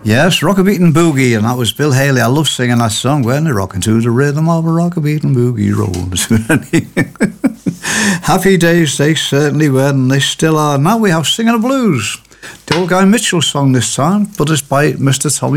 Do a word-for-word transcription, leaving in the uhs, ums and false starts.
Yes, Rockabeatin' Boogie, and that was Bill Haley. I love singing that song when they're rocking to the rhythm of a Rockabeatin' Boogie rolls. Happy days they certainly were, and they still are. Now we have Singing the Blues. The Old Guy Mitchell song this time, but it's by Mister Tommy